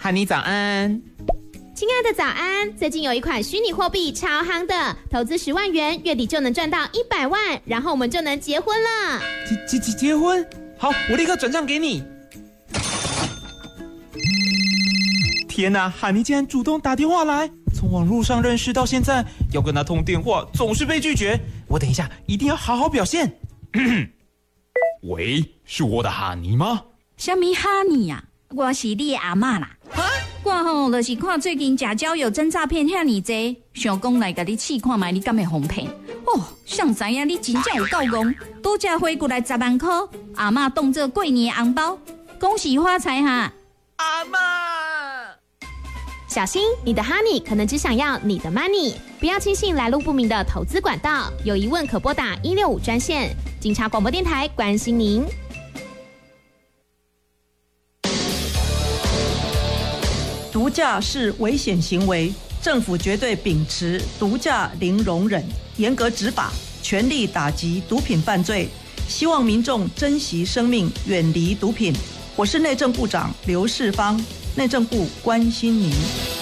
汉妮早安。 亲爱的早安，最近有一款虚拟货币超夯的，投资10万元，月底就能赚到100万，然后我们就能结婚了。 结婚？好，我立刻转账给你。天哪，汉妮竟然主动打电话来，从网络上认识到现在，要跟他通电话总是被拒绝，我等一下一定要好好表现。喂，是我的哈尼吗？ 什么哈尼啊？我是你的阿嬷啦。我就是看最近假交友真诈骗遐尼多，想讲来甲你试看卖，你敢会哄骗？想知影你真正有够戆，拄则汇过来10万块，阿嬷当作过年的红包，恭喜发财哈！ 阿嬷， 小心，你的 Honey 可能只想要你的 Money， 不要轻信来路不明的投资管道，有疑问可拨打165专线。警察广播电台关心您。 毒驾是危险行为，政府绝对秉持毒驾零容忍，严格执法，全力打击毒品犯罪。希望民众珍惜生命，远离毒品。我是内政部长刘世芳，内政部关心您。